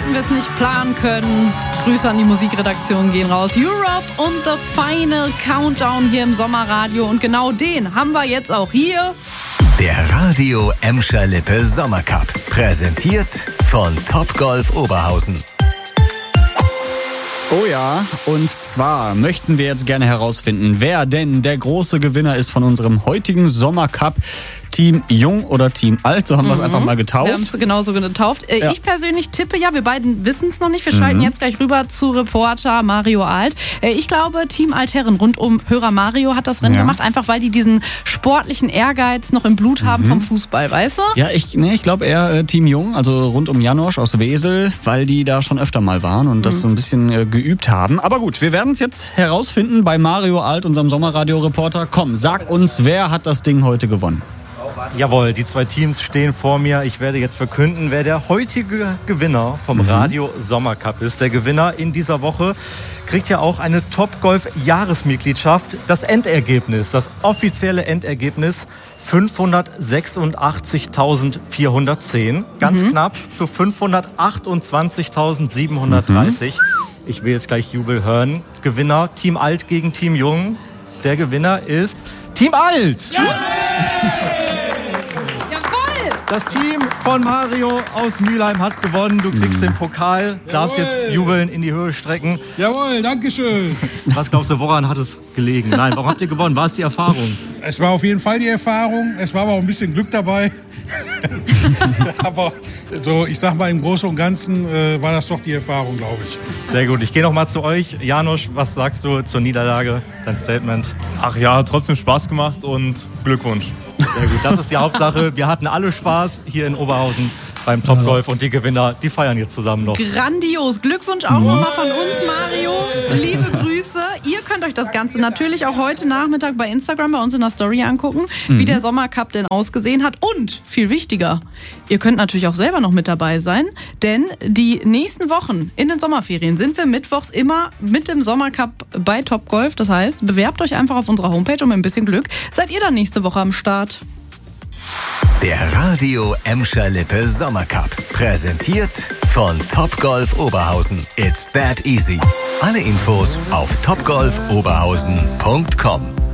hätten wir es nicht planen können. Grüße an die Musikredaktion gehen raus. Europe und The Final Countdown hier im Sommerradio. Und genau den haben wir jetzt auch hier. Der Radio Emscher Lippe Sommercup. Präsentiert von Topgolf Oberhausen. Oh ja, und zwar möchten wir jetzt gerne herausfinden, wer denn der große Gewinner ist von unserem heutigen Sommercup. Team Jung oder Team Alt, so haben wir es einfach mal getauft. Wir haben es genauso getauft. Ja. Ich persönlich tippe ja, wir beiden wissen es noch nicht. Wir schalten jetzt gleich rüber zu Reporter Mario Alt. Ich glaube, Team Altherren rund um Hörer Mario hat das Rennen gemacht, einfach weil die diesen sportlichen Ehrgeiz noch im Blut haben vom Fußball, weißt du? Ja, ich glaube eher Team Jung, also rund um Janosch aus Wesel, weil die da schon öfter mal waren und das so ein bisschen geübt haben. Aber gut, wir werden es jetzt herausfinden bei Mario Alt, unserem Sommerradio-Reporter. Komm, sag uns, wer hat das Ding heute gewonnen? Jawohl, die zwei Teams stehen vor mir. Ich werde jetzt verkünden, wer der heutige Gewinner vom Radio Sommercup ist. Der Gewinner in dieser Woche kriegt ja auch eine Topgolf-Jahresmitgliedschaft. Das Endergebnis, das offizielle Endergebnis 526.410. Ganz knapp zu 528.730. Ich will jetzt gleich Jubel hören. Gewinner Team Alt gegen Team Jung. Der Gewinner ist Team Alt! Ja! Das Team von Mario aus Mülheim hat gewonnen. Du kriegst den Pokal, darfst jetzt jubeln, in die Höhe strecken. Jawohl, danke schön. Was glaubst du, woran hat es gelegen? Nein, warum habt ihr gewonnen? War es die Erfahrung? Es war auf jeden Fall die Erfahrung. Es war aber auch ein bisschen Glück dabei. Aber so, ich sag mal, im Großen und Ganzen war das doch die Erfahrung, glaube ich. Sehr gut. Ich gehe noch mal zu euch. Janosch, was sagst du zur Niederlage? Dein Statement? Ach ja, hat trotzdem Spaß gemacht und Glückwunsch. Sehr gut, das ist die Hauptsache. Wir hatten alle Spaß hier in Oberhausen beim Topgolf und die Gewinner, die feiern jetzt zusammen noch. Grandios. Glückwunsch auch nochmal von uns, Mario. Liebe Grüße. Ihr könnt euch das Ganze natürlich auch heute Nachmittag bei Instagram bei uns in der Story angucken, wie der Sommercup denn ausgesehen hat. Und, viel wichtiger, ihr könnt natürlich auch selber noch mit dabei sein, denn die nächsten Wochen in den Sommerferien sind wir mittwochs immer mit dem Sommercup bei Topgolf. Das heißt, bewerbt euch einfach auf unserer Homepage und mit ein bisschen Glück seid ihr dann nächste Woche am Start. Der Radio Emscher Lippe Sommercup. Präsentiert von Topgolf Oberhausen. It's that easy. Alle Infos auf topgolfoberhausen.com.